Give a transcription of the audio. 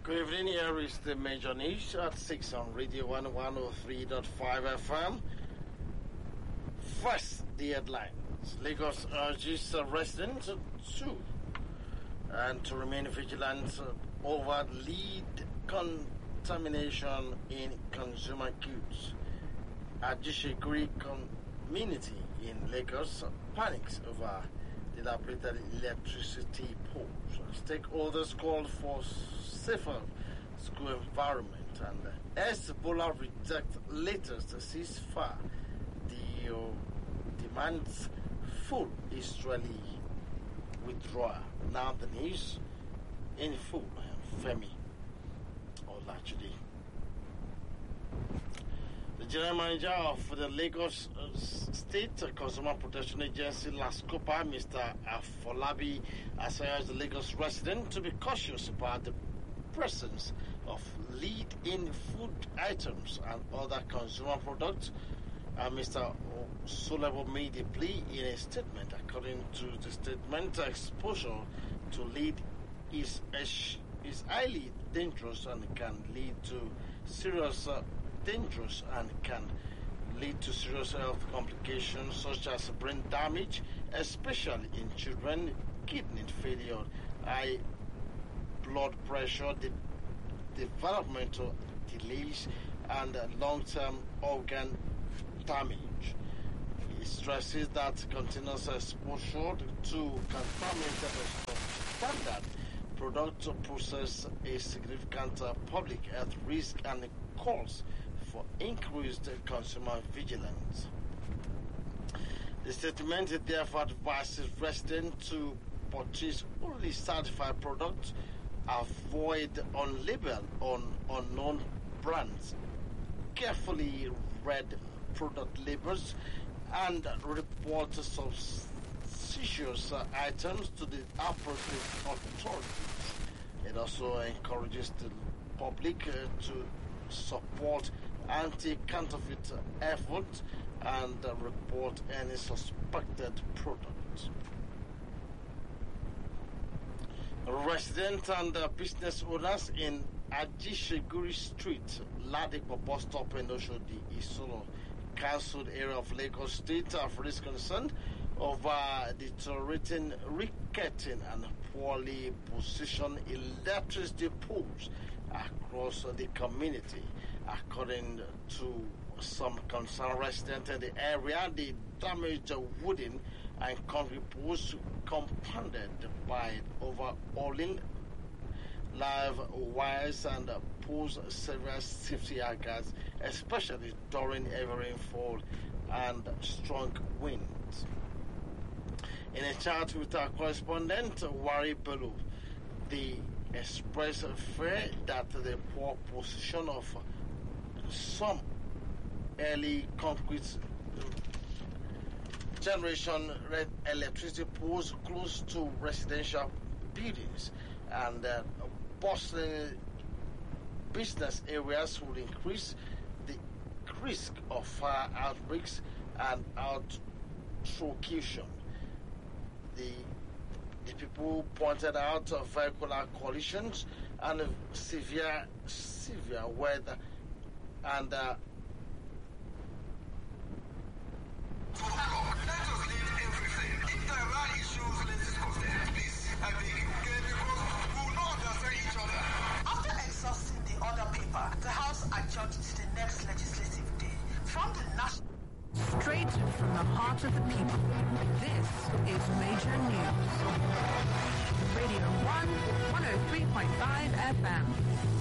Good evening, here is the major news at 6 on Radio 103.5 FM. First, the headlines. Lagos urges residents to remain vigilant over lead contamination in consumer goods. Ajishiguri community in Lagos panics over dilapidated electricity poles. Stakeholders called for safer school environment, and Hezbollah rejects latest ceasefire. Demands full Israeli withdrawal. Now the news in full. Femi Olajide. The general manager of the Lagos State Consumer Protection Agency, LASCOPA, Mr. Afolabi, has urged the Lagos resident to be cautious about the presence of lead in food items and other consumer products. Mr. Solebo made a plea in a statement. According to the statement, exposure to lead is highly dangerous and can lead to serious health complications such as brain damage, especially in children, kidney failure, high blood pressure, developmental delays, and long-term organ damage. He stresses that continuous exposure to contaminated standard products poses a significant public health risk and calls for increased consumer vigilance. The statement therefore advises residents to purchase only certified products, avoid unlabeled or unknown brands, carefully read product labels, and report suspicious items to the appropriate authorities. It also encourages the public to support anti-counterfeit efforts and report any suspected products. Residents and business owners in Ajishiguri Street, Ladipo bus stop in Oshodi, Isolo, Council area of Lagos State, are very concerned over deteriorating, ricketing, and poorly positioned electricity poles across the community. According to some concerned residents in the area, the damaged wooden and concrete poles compounded by overhauling live wires and pose several safety hazards, especially during heavy rainfall and strong winds. In a chat with our correspondent, Wari Bello, they expressed fear that the poor position of some early concrete generation red electricity poles close to residential buildings and bustling business areas will increase the risk of fire outbreaks and electrocution. The people pointed out vehicular collisions and severe weather and After exhausting the other paper, the House adjourned to the next legislative day. From the national... Straight from the heart of the people, this is Major News. Radio 103.5 FM.